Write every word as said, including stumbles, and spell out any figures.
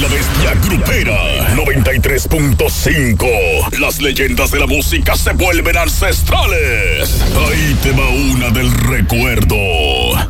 la bestia grupera. noventa y tres punto cinco. Las leyendas de la música se vuelven ancestrales. Ahí te va una del recuerdo.